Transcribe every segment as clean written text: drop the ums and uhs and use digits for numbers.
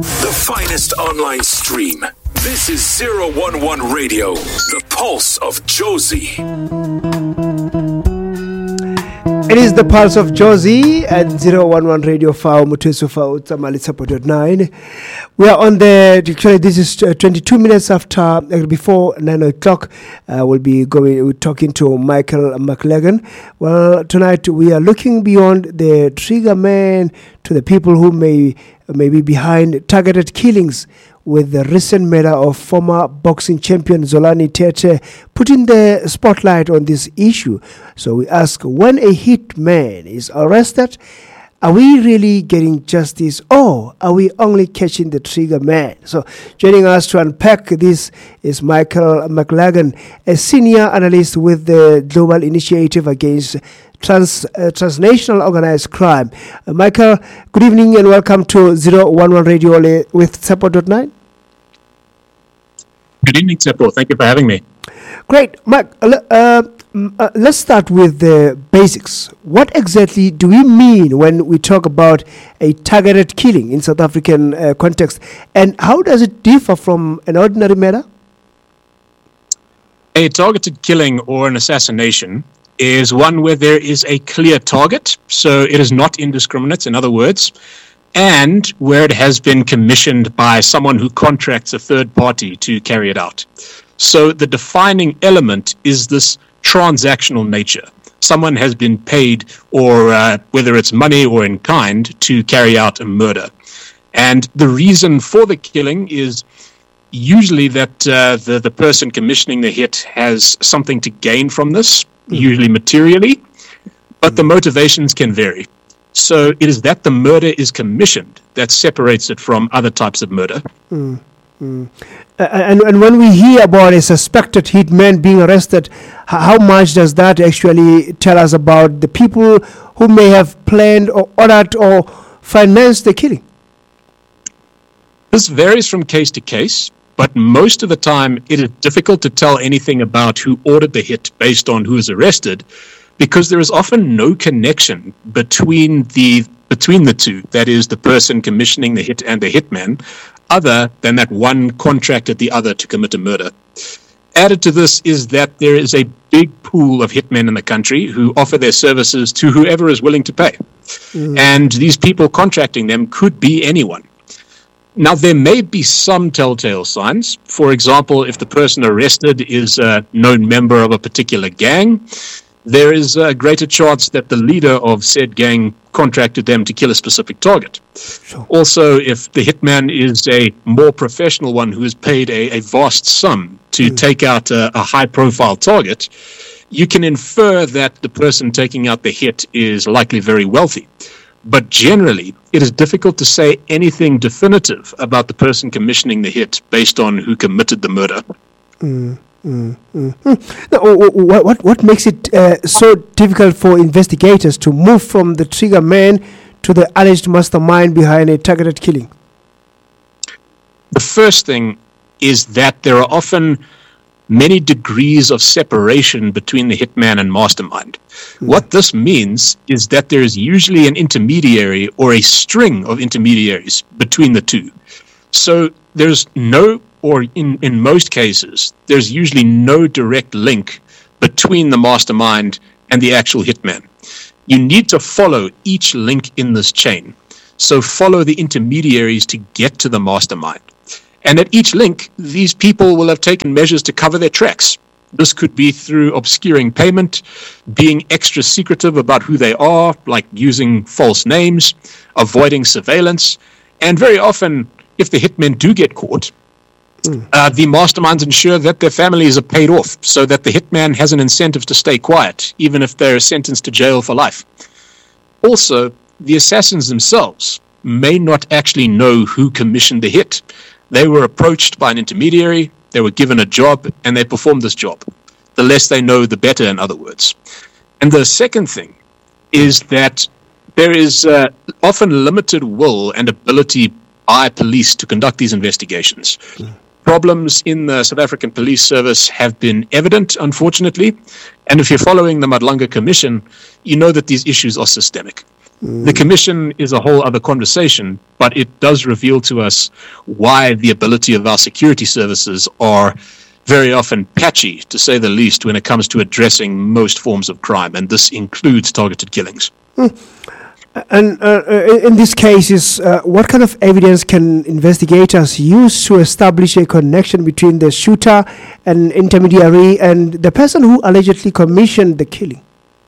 The finest online stream. This is 011 Radio, the pulse of Jozi. It is the pulse of Jozi at 011 Radio Fao Mutesu Fao Tamali 9. We are on the, actually this is 22 minutes after, before 9 o'clock. We're talking to Michael McLagan. Well, tonight we are looking beyond the trigger man to the people who may be behind targeted killings, with the recent murder of former boxing champion Zolani Tete putting the spotlight on this issue. So we ask, when a hit man is arrested, are we really getting justice, or are we only catching the trigger man? So joining us to unpack this is Michael McLagan, a senior analyst with the Global Initiative Against Transnational Organized Crime. Michael, good evening and welcome to 011 Radio with Support.9. Good evening, Tsepo. Thank you for having me. Great. Mike, let's start with the basics. What exactly do we mean when we talk about a targeted killing in South African context, and how does it differ from an ordinary murder? A targeted killing or an assassination is one where there is a clear target, so it is not indiscriminate, in other words, and where it has been commissioned by someone who contracts a third party to carry it out. So the defining element is this transactional nature. Someone has been paid, or whether it's money or in kind, to carry out a murder. And the reason for the killing is usually that the person commissioning the hit has something to gain from this, usually materially, but the motivations can vary. So it is that the murder is commissioned that separates it from other types of murder. And when we hear about a suspected hitman being arrested, how much does that actually tell us about the people who may have planned or ordered or financed the killing? This varies from case to case, but most of the time it is difficult to tell anything about who ordered the hit based on who is arrested, because there is often no connection between the two, that is, the person commissioning the hit and the hitman, other than that one contracted the other to commit a murder. Added to this is that there is a big pool of hitmen in the country who offer their services to whoever is willing to pay. And these people contracting them could be anyone. Now, there may be some telltale signs. For example, if the person arrested is a known member of a particular gang, there is a greater chance that the leader of said gang contracted them to kill a specific target. Sure. Also, if the hitman is a more professional one who is paid a vast sum to take out a high-profile target, you can infer that the person taking out the hit is likely very wealthy. But generally, it is difficult to say anything definitive about the person commissioning the hit based on who committed the murder. Now, what makes it so difficult for investigators to move from the trigger man to the alleged mastermind behind a targeted killing? The first thing is that there are often many degrees of separation between the hitman and mastermind. What this means is that there is usually an intermediary or a string of intermediaries between the two. So there's no, or in most cases, there's usually no direct link between the mastermind and the actual hitman. You need to follow each link in this chain. So follow the intermediaries to get to the mastermind. And at each link, these people will have taken measures to cover their tracks. This could be through obscuring payment, being extra secretive about who they are, like using false names, avoiding surveillance, and very often, if the hitmen do get caught, the masterminds ensure that their families are paid off so that the hitman has an incentive to stay quiet, even if they're sentenced to jail for life. Also, the assassins themselves may not actually know who commissioned the hit. They were approached by an intermediary, they were given a job, and they performed this job. The less they know, the better, in other words. And the second thing is that there is often limited will and ability by police to conduct these investigations. Problems in the South African Police Service have been evident, unfortunately, and if you're following the Madlanga Commission, you know that these issues are systemic. The commission is a whole other conversation, but it does reveal to us why the ability of our security services are very often patchy, to say the least, when it comes to addressing most forms of crime, and this includes targeted killings. And in these cases, what kind of evidence can investigators use to establish a connection between the shooter and intermediary and the person who allegedly commissioned the killing?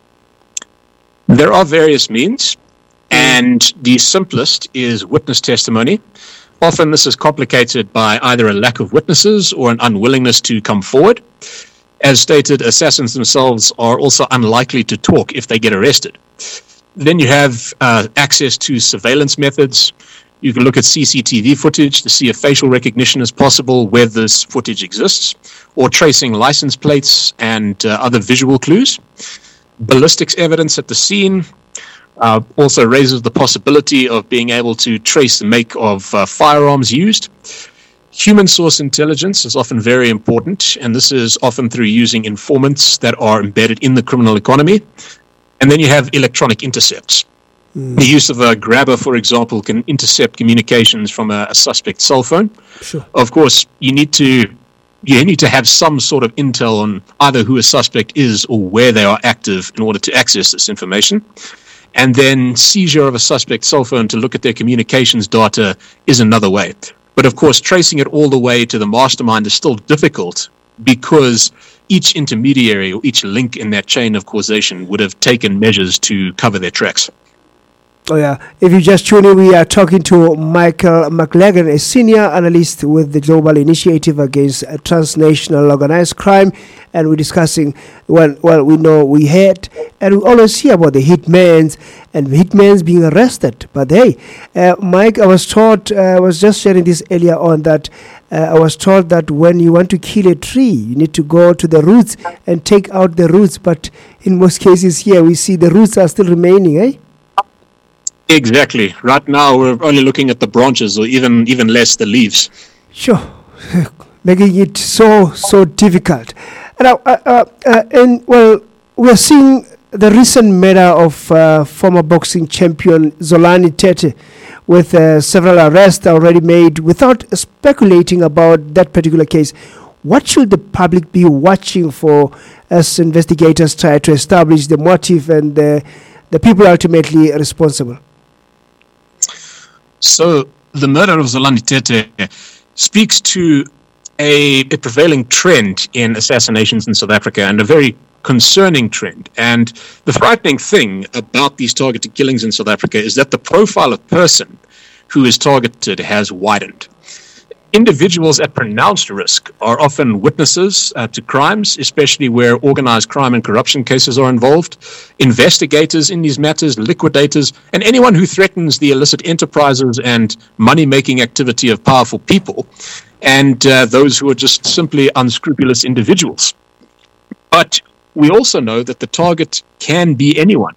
There are various means, and the simplest is witness testimony. Often this is complicated by either a lack of witnesses or an unwillingness to come forward. As stated, assassins themselves are also unlikely to talk if they get arrested. Then you have access to surveillance methods. You can look at CCTV footage to see if facial recognition is possible where this footage exists, or tracing license plates and other visual clues. Ballistics evidence at the scene also raises the possibility of being able to trace the make of firearms used. Human source intelligence is often very important, and this is often through using informants that are embedded in the criminal economy. And then you have electronic intercepts. The use of a grabber, for example, can intercept communications from a suspect's cell phone. Sure. Of course, you need to have some sort of intel on either who a suspect is or where they are active in order to access this information. And then seizure of a suspect's cell phone to look at their communications data is another way. But of course, tracing it all the way to the mastermind is still difficult because each intermediary or each link in that chain of causation would have taken measures to cover their tracks. Oh yeah, if you just tune in, we are talking to Michael McLagan, a senior analyst with the Global Initiative Against Transnational Organized Crime, and we're discussing, we know we had, and we always hear about the hitmen and hitmen being arrested. But hey, Mike, I was just sharing this earlier on that I was told that when you want to kill a tree, you need to go to the roots and take out the roots. But in most cases here, we see the roots are still remaining, eh? Exactly. Right now, we're only looking at the branches, or even less the leaves. Sure, making it so difficult. Now, we're seeing the recent murder of former boxing champion Zolani Tete, with several arrests already made. Without speculating about that particular case, what should the public be watching for as investigators try to establish the motive and the people ultimately responsible? So the murder of Zolani Tete speaks to a prevailing trend in assassinations in South Africa, and a very concerning trend. And the frightening thing about these targeted killings in South Africa is that the profile of person who is targeted has widened. Individuals at pronounced risk are often witnesses to crimes, especially where organized crime and corruption cases are involved, investigators in these matters, liquidators, and anyone who threatens the illicit enterprises and money-making activity of powerful people, and those who are just simply unscrupulous individuals. But we also know that the target can be anyone.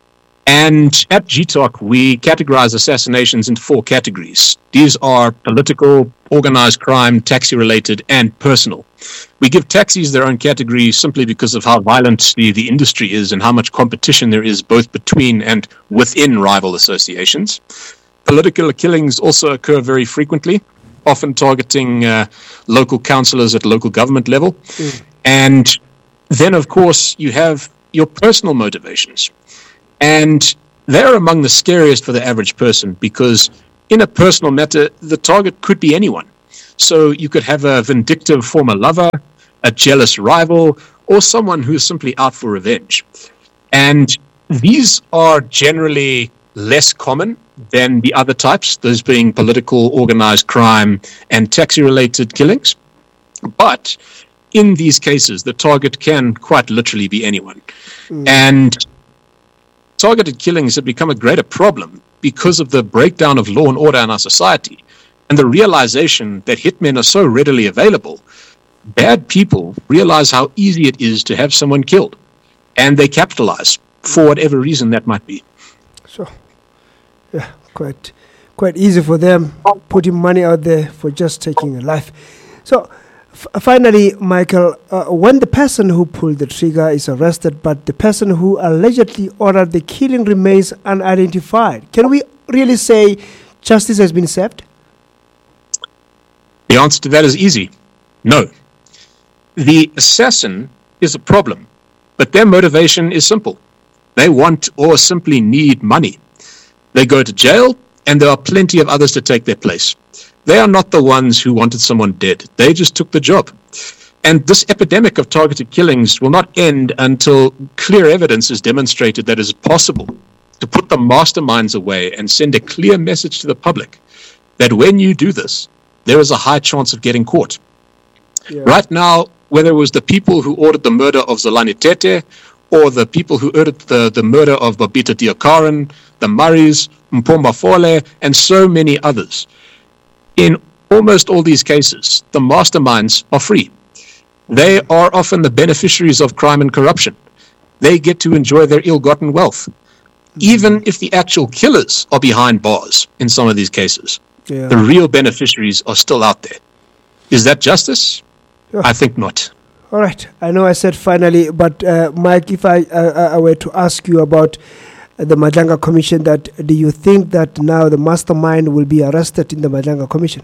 And at GTOC, we categorize assassinations into 4 categories. These are political, organized crime, taxi-related, and personal. We give taxis their own category simply because of how violent the industry is and how much competition there is both between and within rival associations. Political killings also occur very frequently, often targeting local councillors at local government level. And then, of course, you have your personal motivations. And they're among the scariest for the average person, because in a personal matter, the target could be anyone. So you could have a vindictive former lover, a jealous rival, or someone who's simply out for revenge. And these are generally less common than the other types, those being political, organized crime, and taxi-related killings. But in these cases, the target can quite literally be anyone. And targeted killings have become a greater problem because of the breakdown of law and order in our society and the realization that hitmen are so readily available. Bad people realize how easy it is to have someone killed, and they capitalize for whatever reason that might be. Sure. Yeah, quite easy for them, putting money out there for just taking a life. So, Finally, Michael, when the person who pulled the trigger is arrested, but the person who allegedly ordered the killing remains unidentified, can we really say justice has been served? The answer to that is easy. No. The assassin is a problem, but their motivation is simple. They want or simply need money. They go to jail, and there are plenty of others to take their place. They are not the ones who wanted someone dead. They just took the job. And this epidemic of targeted killings will not end until clear evidence is demonstrated that it is possible to put the masterminds away and send a clear message to the public that when you do this, there is a high chance of getting caught. Yeah. Right now, whether it was the people who ordered the murder of Zolani Tete or the people who ordered the murder of Babita Deokaran, the Murrays, Mpomba Fole, and so many others, in almost all these cases, the masterminds are free. They are often the beneficiaries of crime and corruption. They get to enjoy their ill-gotten wealth, even if the actual killers are behind bars in some of these cases. Yeah. The real beneficiaries are still out there. Is that justice? Yeah. I think not. All right. I know I said finally, but Mike, if I were to ask you about the Madlanga Commission, that do you think that now the mastermind will be arrested in the Madlanga Commission?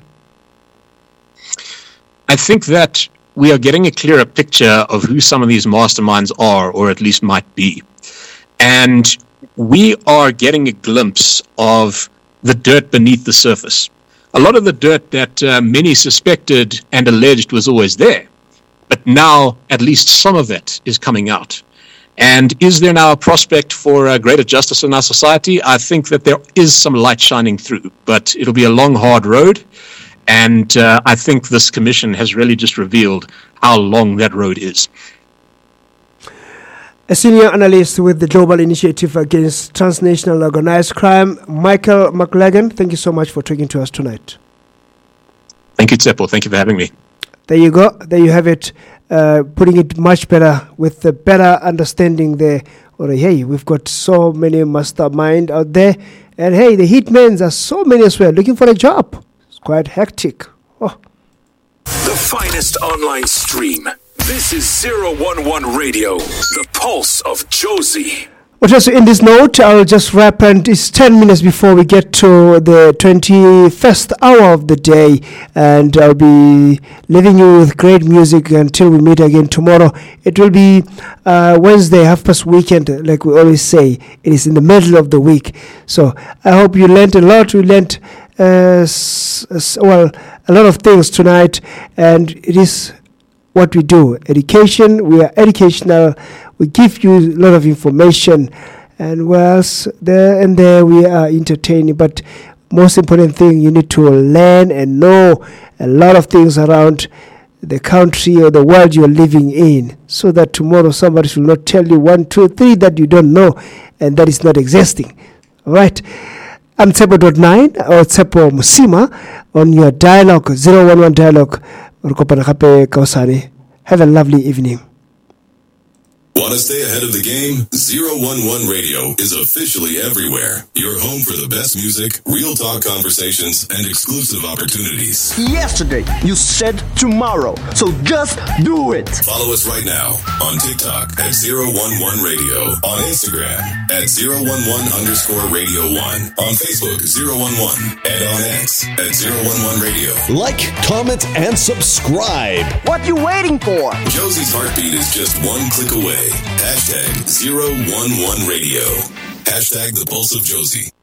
I think that we are getting a clearer picture of who some of these masterminds are, or at least might be. And we are getting a glimpse of the dirt beneath the surface. A lot of the dirt that many suspected and alleged was always there. But now, at least some of it is coming out. And is there now a prospect for greater justice in our society? I think that there is some light shining through, but it'll be a long, hard road. And I think this commission has really just revealed how long that road is. A senior analyst with the Global Initiative Against Transnational Organized Crime, Michael McLagan, thank you so much for talking to us tonight. Thank you, Tsepo. Thank you for having me. There you go. There you have it. Putting it much better with the better understanding there. Or hey, we've got so many mastermind out there. And hey, the hitmen are so many as well, looking for a job. It's quite hectic. Oh. The finest online stream. This is 011 Radio, the pulse of Jozi. Okay, so in this note, I'll just wrap, and it's 10 minutes before we get to the 21st hour of the day, and I'll be leaving you with great music until we meet again tomorrow. It will be Wednesday, half-past weekend, like we always say. It is in the middle of the week. So I hope you learned a lot. We learned, a lot of things tonight, and it is what we do. Education, we are educational. We give you a lot of information, and whilst there and there we are entertaining. But most important thing, you need to learn and know a lot of things around the country or the world you're living in, so that tomorrow somebody will not tell you 1, 2, 3 that you don't know and that is not existing. All right. I'm Tsepo.9 or Tsepo Musima on your dialogue, 011 dialogue. Have a lovely evening. Want to stay ahead of the game? 011 Radio is officially everywhere. Your home for the best music, real talk conversations, and exclusive opportunities. Yesterday, you said tomorrow, so just do it. Follow us right now on TikTok at 011 Radio, on Instagram at 011_Radio1, on Facebook 011, and on X at 011 Radio. Like, comment, and subscribe. What you waiting for? Josie's heartbeat is just one click away. Hashtag 011 Radio. Hashtag the Pulse of Jozi.